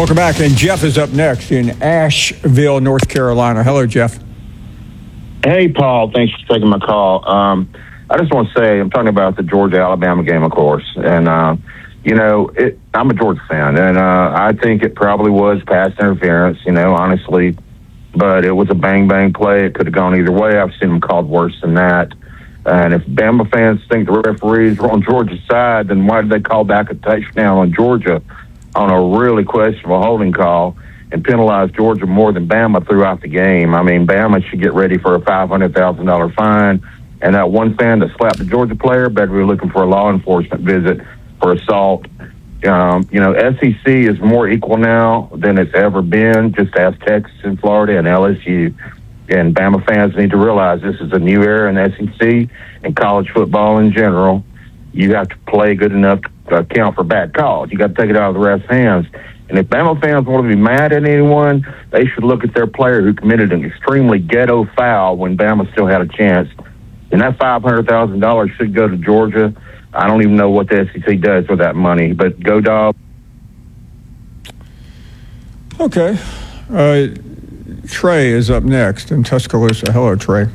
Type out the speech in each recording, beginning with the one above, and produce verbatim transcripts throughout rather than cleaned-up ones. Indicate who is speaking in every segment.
Speaker 1: Welcome back, and Jeff is up next in Asheville, North Carolina. Hello, Jeff.
Speaker 2: Hey, Paul. Thanks for taking my call. Um, I just want to say, I'm talking about the Georgia-Alabama game, of course. And, uh, you know, it, I'm a Georgia fan, and uh, I think it probably was pass interference, you know, honestly. But it was a bang-bang play. It could have gone either way. I've seen them called worse than that. And if Bama fans think the referees were on Georgia's side, then why did they call back a touchdown on Georgia on a really questionable holding call and penalize Georgia more than Bama throughout the game? I mean, Bama should get ready for a five hundred thousand dollars fine. And that one fan that slapped the Georgia player better be looking for a law enforcement visit for assault. Um, you know, S E C is more equal now than it's ever been. Just ask Texas and Florida and L S U. And Bama fans need to realize this is a new era in S E C and college football in general. You have to play good enough to account for bad calls. You got to take it out of the ref's hands. And if Bama fans want to be mad at anyone, they should look at their player who committed an extremely ghetto foul when Bama still had a chance. And that five hundred thousand dollars should go to Georgia. I don't even know what the S E C does with that money, but go Dog.
Speaker 1: Okay. Uh, Trey is up next in Tuscaloosa. Hello, Trey.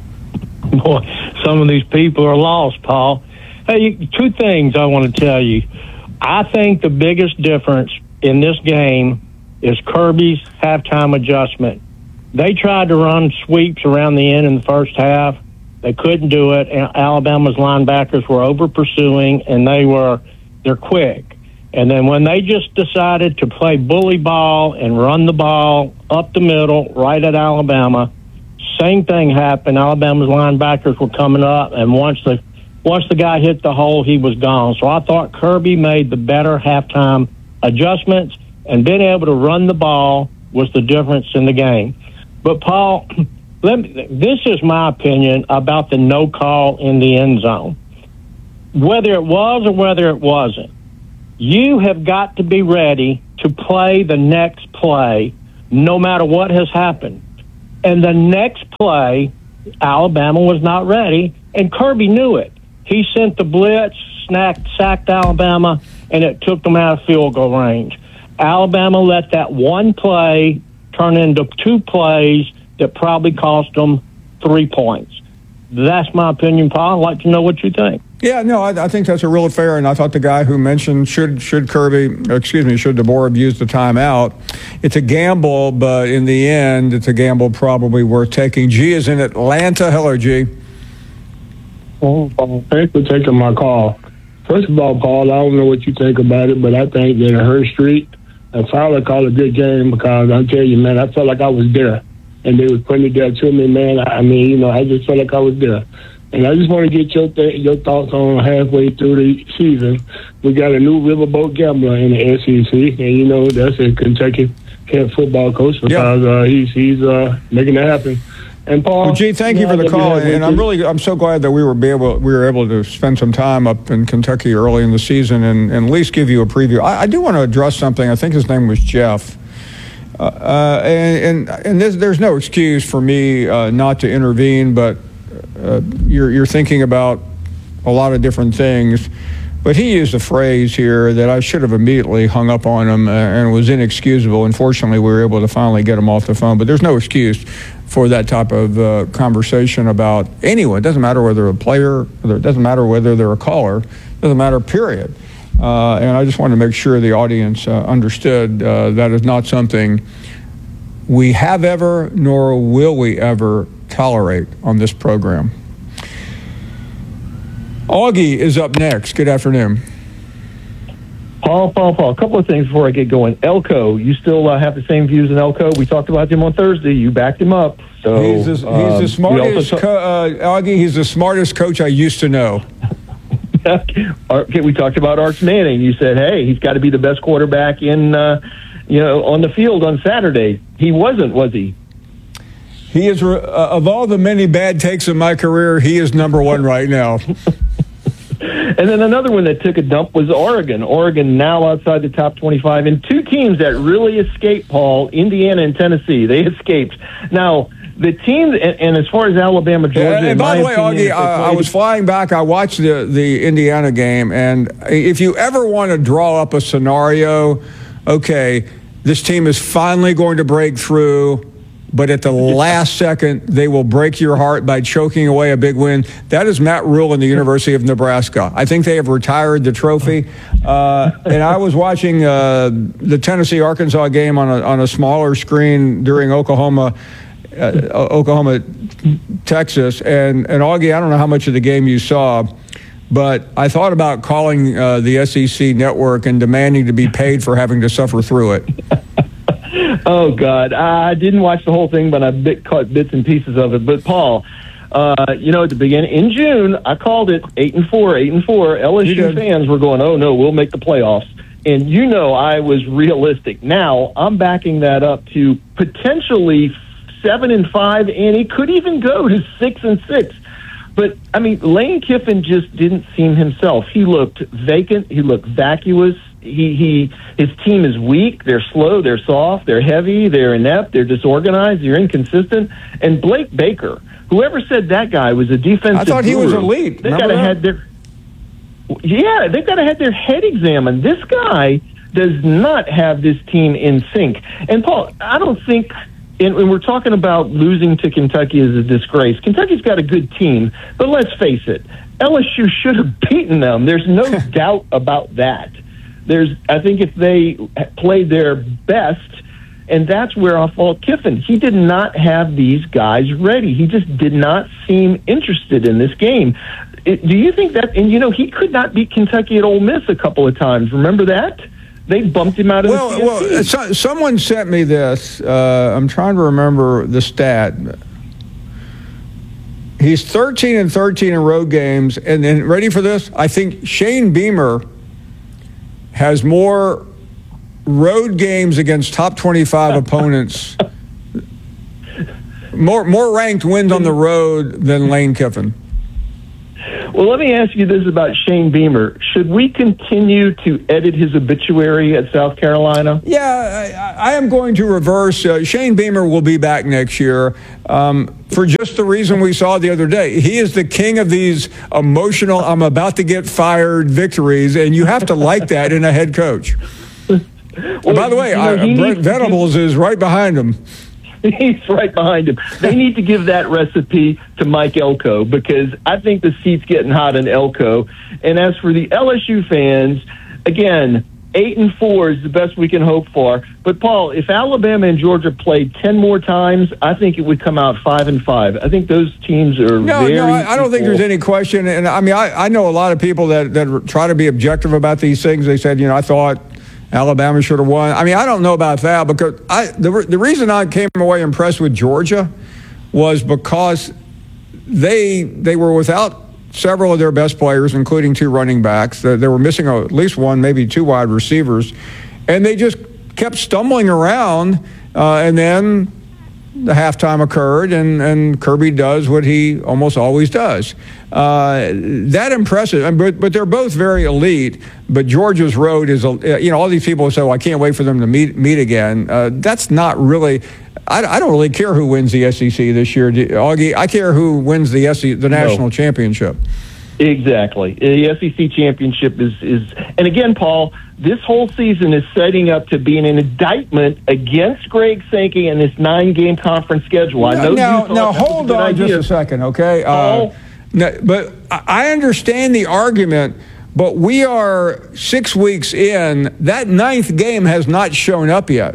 Speaker 3: Boy, some of these people are lost, Paul. Hey, two things I want to tell you. I think the biggest difference in this game is Kirby's halftime adjustment. They tried to run sweeps around the end in the first half. They couldn't do it. Alabama's linebackers were over pursuing, and they were they're quick. And then when they just decided to play bully ball and run the ball up the middle, right at Alabama, same thing happened. Alabama's linebackers were coming up, and once the once the guy hit the hole, he was gone. So I thought Kirby made the better halftime adjustments, and being able to run the ball was the difference in the game. But Paul, let me, this is my opinion about the no call in the end zone. Whether it was or whether it wasn't, you have got to be ready to play the next play no matter what has happened. And the next play, Alabama was not ready, and Kirby knew it. He sent the blitz, snacked, sacked Alabama, and it took them out of field goal range. Alabama let that one play turn into two plays that probably cost them three points. That's my opinion, Paul. I'd like to know what you think.
Speaker 1: Yeah, no, I, I think that's a real fair, and I thought the guy who mentioned should should Kirby, excuse me, should DeBoer have used the timeout. It's a gamble, but in the end, it's a gamble probably worth taking. G is in Atlanta. Hello, G.
Speaker 4: Well, thanks for taking my call. First of all, Paul, I don't know what you think about it, but I think that Hurst Street and Fowler called a good game because I'll tell you, man, I felt like I was there. And they was putting it there to me, man. I mean, you know, I just felt like I was there. And I just want to get your th- your thoughts on halfway through the season. We got a new riverboat gambler in the S E C, and, you know, that's a Kentucky head football coach because yeah. uh, he's he's uh, making it happen. And Paul,
Speaker 1: well, Gee, thank you, you for the call, and I'm really I'm so glad that we were be able we were able to spend some time up in Kentucky early in the season and, and at least give you a preview. I, I do want to address something. I think his name was Jeff, uh, uh, and and, and this, there's no excuse for me uh, not to intervene, but uh, you're you're thinking about a lot of different things. But he used a phrase here that I should have immediately hung up on him uh, and was inexcusable. Unfortunately, we were able to finally get him off the phone. But there's no excuse for that type of uh, conversation about anyone. It doesn't matter whether they're a player, it doesn't matter whether they're a caller, it doesn't matter, period. Uh, and I just wanted to make sure the audience uh, understood uh, that is not something we have ever, nor will we ever tolerate on this program. Augie is up next. Good afternoon.
Speaker 5: Paul, Paul, Paul, a couple of things before I get going. Elko, you still uh, have the same views in Elko? We talked about him on Thursday. You backed him up. So
Speaker 1: He's the, he's
Speaker 5: um,
Speaker 1: the smartest,
Speaker 5: ta-
Speaker 1: co- uh, Augie, he's the smartest coach I used to know.
Speaker 5: Okay, we talked about Arch Manning. You said, hey, he's got to be the best quarterback in, uh, you know, on the field on Saturday. He wasn't, was he?
Speaker 1: He is, uh, of all the many bad takes in my career, he is number one right now.
Speaker 5: And then another one that took a dump was Oregon. Oregon now outside the top twenty-five. And two teams that really escaped, Paul, Indiana and Tennessee. They escaped. Now, the team, and, and as far as Alabama, Georgia.
Speaker 1: Yeah, and by the way,
Speaker 5: opinion,
Speaker 1: Augie, I, I was flying back. I watched the, the Indiana game. And if you ever want to draw up a scenario, okay, this team is finally going to break through, but at the last second, they will break your heart by choking away a big win. That is Matt Rule and the University of Nebraska. I think they have retired the trophy. Uh, and I was watching uh, the Tennessee-Arkansas game on a, on a smaller screen during Oklahoma, uh, Oklahoma, Texas. And, and Augie, I don't know how much of the game you saw, but I thought about calling uh, the S E C network and demanding to be paid for having to suffer through it.
Speaker 5: Oh, God. I didn't watch the whole thing, but I bit, caught bits and pieces of it. But, Paul, uh, you know, at the beginning, in June, I called it eight and four, eight and four. L S U fans were going, oh, no, we'll make the playoffs. And, you know, I was realistic. Now, I'm backing that up to potentially seven and five, and it could even go to six and six. But, I mean, Lane Kiffin just didn't seem himself. He looked vacant. He looked vacuous. He, he, his team is weak. They're slow. They're soft. They're heavy. They're inept. They're disorganized. They're inconsistent. And Blake Baker, whoever said that guy was a defensive
Speaker 1: I thought he
Speaker 5: guru,
Speaker 1: was elite.
Speaker 5: They got to had their, yeah, they've got to have their head examined. This guy does not have this team in sync. And Paul, I don't think. And we're talking about losing to Kentucky is a disgrace. Kentucky's got a good team, but let's face it, L S U should have beaten them. There's no doubt about that. There's, I think if they played their best, and that's where I fault Kiffin. He did not have these guys ready. He just did not seem interested in this game. It, do you think that, and you know, he could not beat Kentucky at Ole Miss a couple of times. Remember that? They bumped him out of
Speaker 1: well,
Speaker 5: the C S C.
Speaker 1: Well, so, someone sent me this. Uh, I'm trying to remember the stat. He's thirteen and thirteen in road games. And then, ready for this? I think Shane Beamer has more road games against top twenty-five opponents, more, more ranked wins on the road than Lane Kiffin.
Speaker 5: Well, let me ask you this about Shane Beamer. Should we continue to edit his obituary at South Carolina?
Speaker 1: Yeah, I, I am going to reverse. Uh, Shane Beamer will be back next year um, for just the reason we saw the other day. He is the king of these emotional, I'm about to get fired victories, and you have to like that in a head coach. Well, by the way, you know, I, Brent Venables do- is right behind him.
Speaker 5: He's right behind him. They need to give that recipe to Mike Elko because I think the seat's getting hot in Elko. And as for the L S U fans, again, eight and four is the best we can hope for. But Paul, if Alabama and Georgia played ten more times, I think it would come out five and five. I think those teams are
Speaker 1: no,
Speaker 5: very.
Speaker 1: No, I, I don't think there's any question. And I mean, I, I know a lot of people that that try to be objective about these things. They said, you know, I thought Alabama should have won. I mean, I don't know about that because I the, the reason I came away impressed with Georgia was because they they were without several of their best players, including two running backs. They, they were missing at least one, maybe two wide receivers, and they just kept stumbling around. Uh, and then the halftime occurred, and, and Kirby does what he almost always does. Uh, that impressive, but, but they're both very elite. But Georgia's road is, you know, all these people say, well, I can't wait for them to meet meet again. Uh, that's not really, I, I don't really care who wins the S E C this year. Augie, I care who wins the S E C, the national no. championship.
Speaker 5: Exactly. The S E C championship is, is, and again, Paul, this whole season is setting up to be an indictment against Greg Sankey and this nine-game conference schedule. I know.
Speaker 1: Now, now hold on idea. just a second, okay?
Speaker 5: Paul,
Speaker 1: uh, no, but I understand the argument, but we are six weeks in. That ninth game has not shown up yet.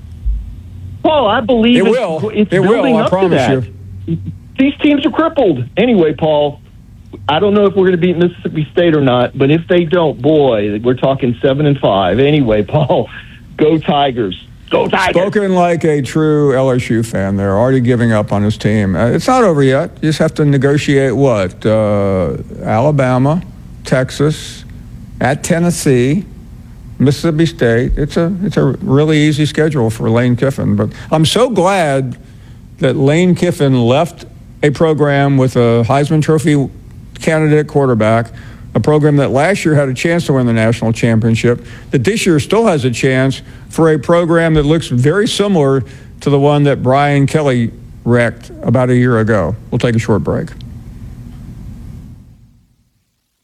Speaker 5: Paul, I believe
Speaker 1: it
Speaker 5: it's,
Speaker 1: will.
Speaker 5: It's
Speaker 1: it
Speaker 5: building
Speaker 1: will. I
Speaker 5: up
Speaker 1: promise
Speaker 5: to that.
Speaker 1: you.
Speaker 5: These teams are crippled. Anyway, Paul, I don't know if we're going to beat Mississippi State or not, but if they don't, boy, we're talking seven and five. Anyway, Paul, go Tigers. Go Tigers.
Speaker 1: Spoken like a true L S U fan. They're already giving up on his team. Uh, it's not over yet. You just have to negotiate what? Uh, Alabama, Texas, at Tennessee, Mississippi State. It's a it's a really easy schedule for Lane Kiffin. But I'm so glad that Lane Kiffin left a program with a Heisman Trophy candidate quarterback, a program that last year had a chance to win the national championship, that this year still has a chance for a program that looks very similar to the one that Brian Kelly wrecked about a year ago. We'll take a short break.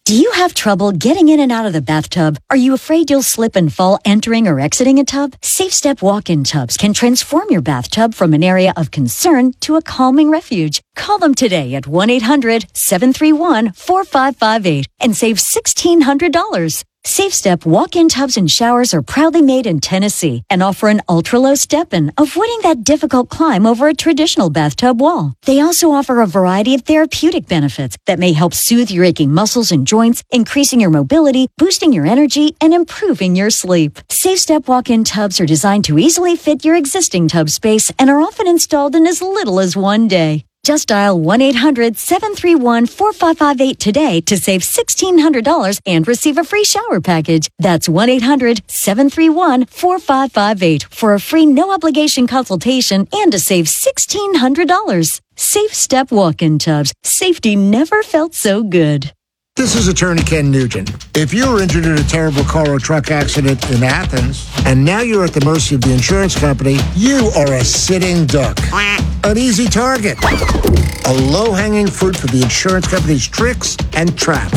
Speaker 6: Do you have trouble getting in and out of the bathtub? Are you afraid you'll slip and fall entering or exiting a tub? SafeStep walk-in tubs can transform your bathtub from an area of concern to a calming refuge. Call them today at one eight hundred seven three one four five five eight and save sixteen hundred dollars. SafeStep walk-in tubs and showers are proudly made in Tennessee and offer an ultra-low step-in, avoiding that difficult climb over a traditional bathtub wall. They also offer a variety of therapeutic benefits that may help soothe your aching muscles and joints, increasing your mobility, boosting your energy, and improving your sleep. SafeStep walk-in tubs are designed to easily fit your existing tub space and are often installed in as little as one day. Just dial one eight hundred seven three one four five five eight today to save sixteen hundred dollars and receive a free shower package. That's one eight hundred seven three one four five five eight for a free no-obligation consultation and to save sixteen hundred dollars. SafeStep walk-in tubs. Safety never felt so good.
Speaker 7: This is attorney Ken Nugent. If you were injured in a terrible car or truck accident in Athens, and now you're at the mercy of the insurance company, you are a sitting duck. An easy target. A low-hanging fruit for the insurance company's tricks and traps.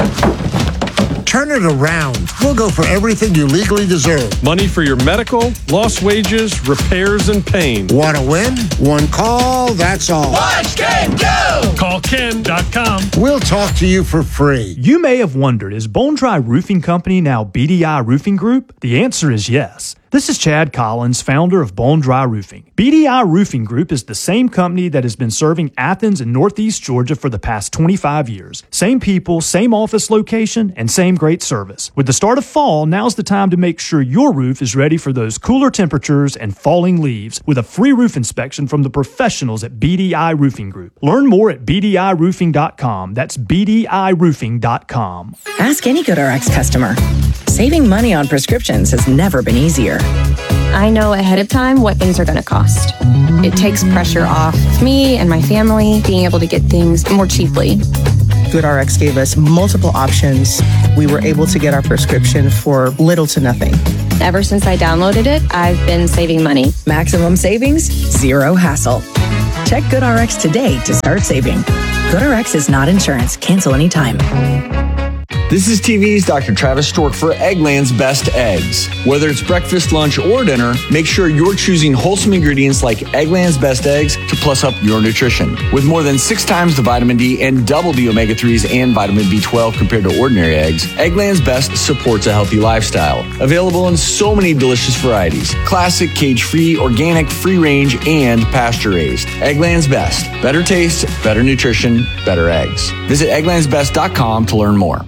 Speaker 7: Turn it around. We'll go for everything you legally deserve.
Speaker 8: Money for your medical, lost wages, repairs, and pain.
Speaker 7: Want to win? One call, that's all.
Speaker 9: Watch Ken go!
Speaker 10: Call Ken dot com.
Speaker 7: We'll talk to you for free.
Speaker 10: You may have wondered, is Bone Dry Roofing Company now B D I Roofing Group? The answer is yes. This is Chad Collins, founder of Bone Dry Roofing. B D I Roofing Group is the same company that has been serving Athens and Northeast Georgia for the past twenty-five years. Same people, same office location, and same great service. With the start of fall, now's the time to make sure your roof is ready for those cooler temperatures and falling leaves with a free roof inspection from the professionals at B D I Roofing Group. Learn more at B D I roofing dot com. That's B D I roofing dot com.
Speaker 11: Ask any GoodRx customer. Saving money on prescriptions has never been easier.
Speaker 12: I know ahead of time what things are going to cost. It takes pressure off me and my family being able to get things more cheaply.
Speaker 13: GoodRx gave us multiple options. We were able to get our prescription for little to nothing.
Speaker 12: Ever since I downloaded it, I've been saving money.
Speaker 11: Maximum savings, zero hassle. Check GoodRx today to start saving. GoodRx is not insurance. Cancel anytime.
Speaker 14: This is T V's Doctor Travis Stork for Eggland's Best Eggs. Whether it's breakfast, lunch, or dinner, make sure you're choosing wholesome ingredients like Eggland's Best Eggs to plus up your nutrition. With more than six times the vitamin D and double the omega threes and vitamin B twelve compared to ordinary eggs, Eggland's Best supports a healthy lifestyle. Available in so many delicious varieties. Classic, cage-free, organic, free-range, and pasture-raised. Eggland's Best. Better taste, better nutrition, better eggs. Visit egglands best dot com to learn more.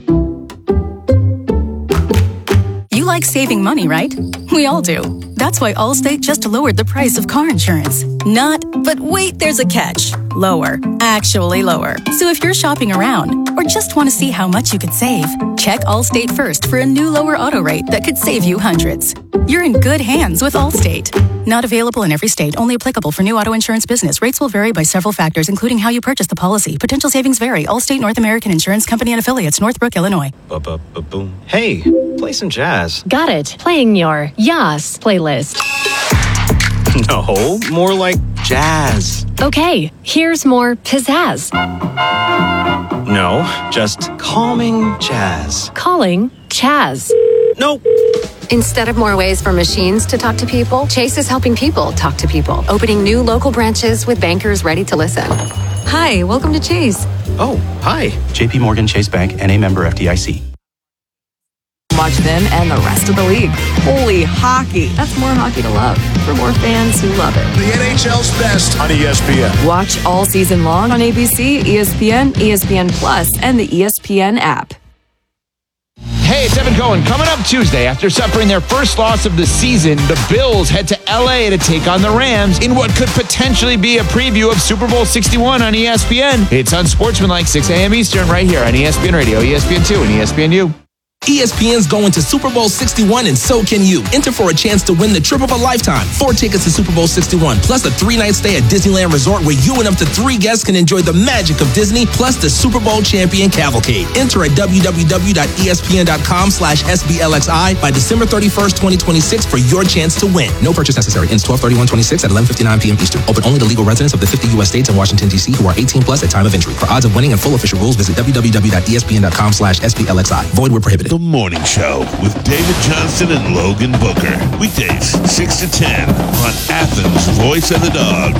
Speaker 15: You like saving money, right? We all do. That's why Allstate just lowered the price of car insurance. Not, but wait, there's a catch. Lower. Actually lower. So if you're shopping around or just want to see how much you could save, check Allstate first for a new lower auto rate that could save you hundreds. You're in good hands with Allstate. Not available in every state. Only applicable for new auto insurance business. Rates will vary by several factors, including how you purchase the policy. Potential savings vary. Allstate North American Insurance Company and Affiliates, Northbrook, Illinois.
Speaker 16: Ba-ba-ba-boom. Hey, play some jazz.
Speaker 17: Got it. Playing your Yas playlist.
Speaker 16: No, more like jazz.
Speaker 17: Okay, here's more pizzazz.
Speaker 16: No, just calming jazz.
Speaker 17: Calling Chaz.
Speaker 16: Nope.
Speaker 18: Instead of more ways for machines to talk to people, Chase is helping people talk to people, opening new local branches with bankers ready to listen. Hi, welcome to Chase.
Speaker 16: Oh, hi. J P Morgan Chase Bank, N A member F D I C.
Speaker 19: Watch them and the rest of the league. Holy hockey. That's more hockey to love for more fans who love it.
Speaker 9: The N H L's best on E S P N.
Speaker 19: Watch all season long on A B C, E S P N, E S P N Plus, and the E S P N app.
Speaker 20: Hey, it's Evan Cohen. Coming up Tuesday, after suffering their first loss of the season, the Bills head to L A to take on the Rams in what could potentially be a preview of Super Bowl sixty-one on E S P N. It's Unsportsmanlike, six a.m. Eastern, right here on E S P N Radio, E S P N two, and E S P N U.
Speaker 21: E S P N's going to Super Bowl sixty-one, and so can you. Enter for a chance to win the trip of a lifetime. Four tickets to Super Bowl sixty-one, plus a three-night stay at Disneyland Resort where you and up to three guests can enjoy the magic of Disney, plus the Super Bowl champion cavalcade. Enter at w w w dot e s p n dot com slash s b l x i by December thirty-first, twenty twenty-six for your chance to win. No purchase necessary. Ends twelve thirty-one twenty-six at eleven fifty-nine p.m. Eastern. Open only to legal residents of the fifty U S states and Washington, D C who are eighteen plus at time of entry. For odds of winning and full official rules, visit w w w dot e s p n dot com slash s b l x i. Void where prohibited.
Speaker 22: The Morning Show with David Johnston and Logan Booker. Weekdays, six to ten on Athens' Voice of the Dogs.